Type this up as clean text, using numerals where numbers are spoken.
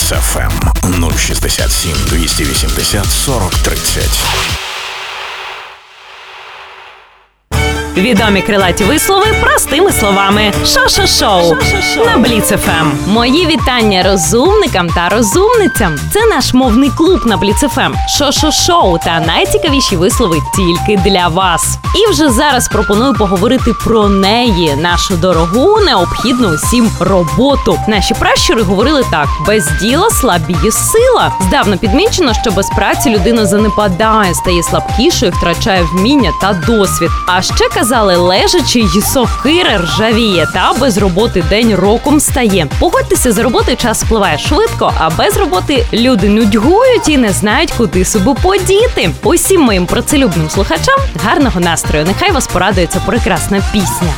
Бліц ФМ 067 280 40 30. Відомі крилаті вислови простими словами. Шо-шо-шоу на Бліц ФМ. Мої вітання розумникам та розумницям. Це наш мовний клуб на Бліц ФМ. Шо-шо-шоу та найцікавіші вислови тільки для вас. І вже зараз пропоную поговорити про неї, нашу дорогу, необхідну усім роботу. Наші пращури говорили так: без діла слабіє сила. Здавна підмічено, що без праці людина занепадає, стає слабкішою, втрачає вміння та досвід. А ще казали, лежачи й сокира ржавіє, та без роботи день роком стає. Погодьтеся, за роботою час спливає швидко, а без роботи люди нудьгують і не знають, куди себе подіти. Усім моїм працелюбним слухачам гарного настрою. Нехай вас порадує ця прекрасна пісня.